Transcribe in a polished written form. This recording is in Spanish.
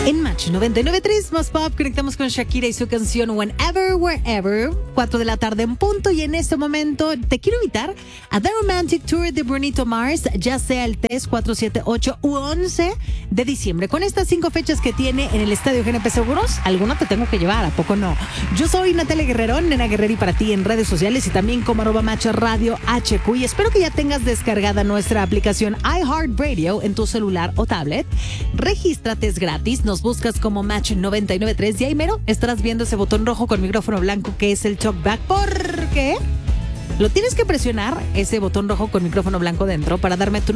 En Match 99.3 Más Pop conectamos con Shakira y su canción Whenever, Wherever, 4 de la tarde en punto. Y en este momento te quiero invitar a The Romantic Tour de Bruno Mars, ya sea el 3, 4, 7, 8 u 11 de diciembre. Con estas 5 fechas que tiene en el Estadio GNP Seguros, alguna te tengo que llevar, ¿a poco no? Yo soy Natalia Guerrero, Nena Guerreri para ti en redes sociales y también como @Match Radio HQ. Y espero que ya tengas descargada nuestra aplicación iHeartRadio en tu celular o tablet. Regístrate, es gratis. Nos buscas como Match 99.3 y ahí mero estarás viendo ese botón rojo con micrófono blanco que es el talkback. ¿Por qué? Lo tienes que presionar, ese botón rojo con micrófono blanco dentro, para darme tu